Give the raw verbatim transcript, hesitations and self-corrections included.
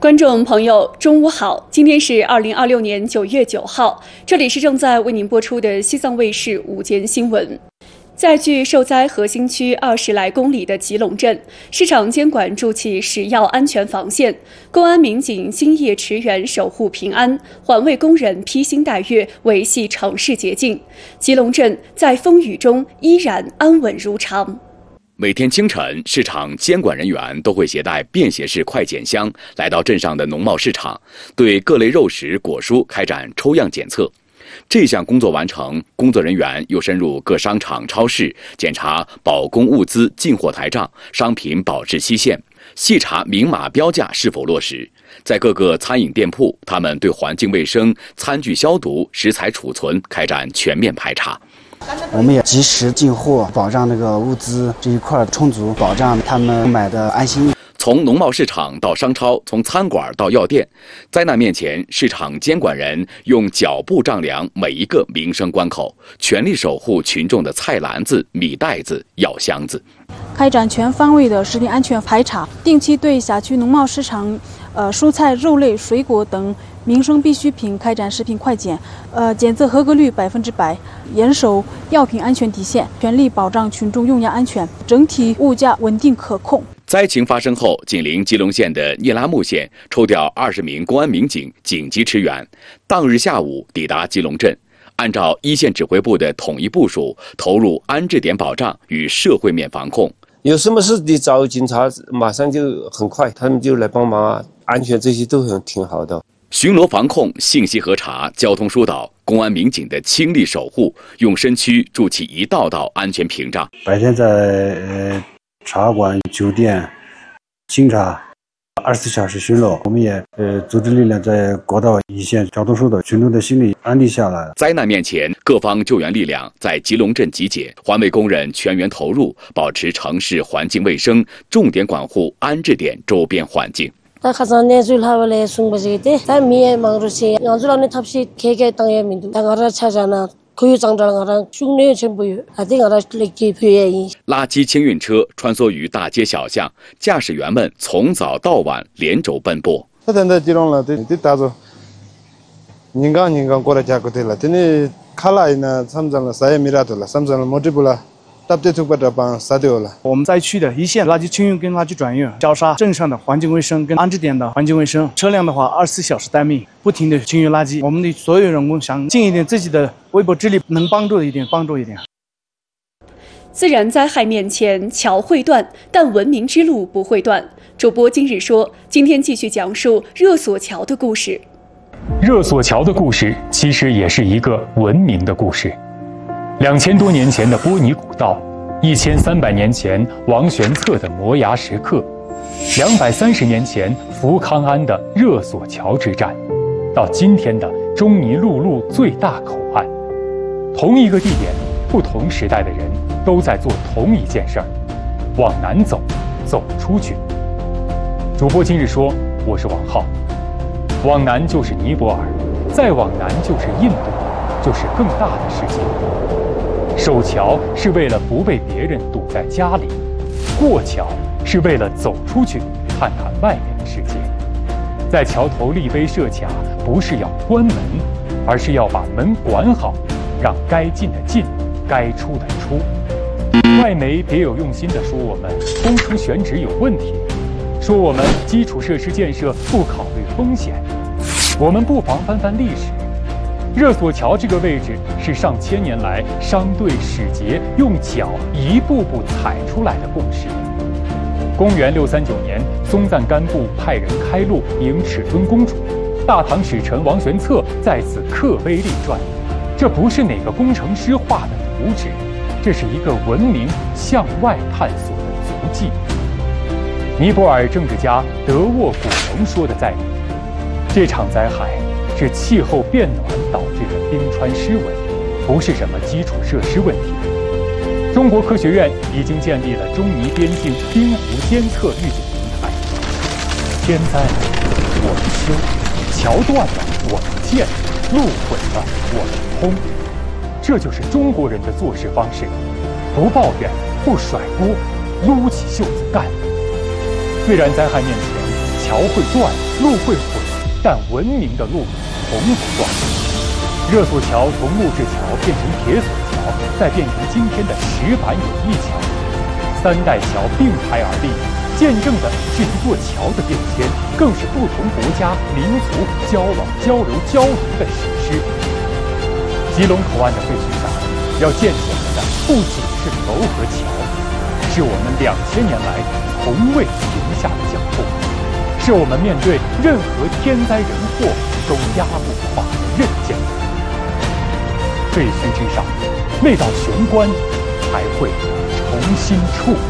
观众朋友，中午好！今天是二零二六年九月九号，这里是正在为您播出的西藏卫视午间新闻。在距受灾核心区二十来公里的吉隆镇，市场监管筑起食药安全防线，公安民警星夜驰援守护平安，环卫工人披星戴月维系城市洁净。吉隆镇在风雨中依然安稳如常。 每天清晨，市场监管人员都会携带便携式快检箱来到镇上的农贸市场，对各类肉食、果蔬开展抽样检测。这项工作完成，工作人员又深入各商场、超市，检查保供物资进货台账、商品保质期限，细查明码标价是否落实。在各个餐饮店铺，他们对环境卫生、餐具消毒、食材储存开展全面排查。 我们也及时进货，保障那个物资这一块充足，保障他们买的安心。 从农贸市场到商超，从餐馆到药店，灾难面前，市场监管人用脚步丈量每一个民生关口，全力守护群众的菜篮子、米袋子、药箱子。 开展全方位的食品安全排查，定期对辖区农贸市场、呃蔬菜、肉类、水果等民生必需品开展食品快检，呃，检测合格率百分之百，严守药品安全底线，全力保障群众用药安全，整体物价稳定可控。 灾情发生后，紧邻吉隆县的聂拉木县抽调二十名公安民警紧急驰援，当日下午抵达吉隆镇，按照一线指挥部的统一部署，投入安置点保障与社会面防控。 有什么事你找警察，马上就很快，他们就来帮忙啊，安全这些都很挺好的。 巡逻防控、信息核查、交通疏导，公安民警的倾力守护，用身躯筑起一道道安全屏障。 白天在呃茶馆、酒店清查，二十四小时巡逻。我们也呃组织力量在国道一线交通疏导，群众的心理安定下来了。 灾难面前，各方救援力量在吉隆镇集结，环卫工人全员投入，保持城市环境卫生，重点管护安置点周边环境。 다 가자네 줄 하발에 숭바지게 다 미에 망르시 양줄안에 탑시 개개 땅에 민두 당아라 찾아나 고유장장아랑 흉내 전부유 아딩아라 렉기 표예이 垃圾清运车穿梭于大街小巷，驾驶员们从早到晚连轴奔波。 근데 지롱라 뒤따서 닝강 닝강 꼬라 잡고 될라 드니 칼라이나 삼장라 사에 미라돌라 삼장라 모티불라 我们灾区的一线垃圾清运跟垃圾转运，交叉镇上的环境卫生跟安置点的环境卫生车辆的话，二十四小时待命，不停的清运垃圾。我们的所有员工想尽一点自己的微薄之力，能帮助的一点帮助一点。 自然灾害面前，桥会断，但文明之路不会断。主播今日说，今天继续讲述热索桥的故事。 热索桥的故事其实也是一个文明的故事。两千多年前的波尼古道，一千三百年前王玄策的摩崖石刻，两百三十年前福康安的热索桥之战，到今天的中尼陆路最大口岸，同一个地点，不同时代的人都在做同一件事儿，往南走，走出去。主播今日说，我是王浩。往南就是尼泊尔，再往南就是印度，就是更大的世界。守桥是为了不被别人堵在家里，过桥是为了走出去看看外面的世界。在桥头立碑设卡，不是要关门，而是要把门管好，让该进的进，该出的出。外媒别有用心地说我们工程选址有问题，说我们基础设施建设不考虑风险。我们不妨翻翻历史。热索桥这个位置是上千年来商队使节用脚一步步踩出来的共识。公元六三九年，松赞干布派人开路迎尺尊公主，大唐使臣王玄策在此刻碑立传。这不是哪个工程师画的图纸，这是一个文明向外探索的足迹。尼泊尔政治家德沃古隆说的在理，这场灾害是气候变暖导致的冰川失稳，不是什么基础设施问题。中国科学院已经建立了中尼边境冰湖监测预警平台。天灾了，我们修；桥断了，我们建；路毁了，我们通。这就是中国人的做事方式：不抱怨，不甩锅，撸起袖子干。自然灾害面前， 桥会断，路会毁，但文明的路从不断。热索桥从木质桥变成铁索桥，再变成今天的石板友谊桥，三代桥并排而立，见证的是一座桥的变迁，更是不同国家民族交往交流交流的史诗。吉隆口岸的废墟上，要建起来的不仅是楼和桥，是我们两千年来从未停下的脚步，是我们面对任何天灾人祸都压不垮的韧劲。废墟之上，那道玄关还会重新矗立。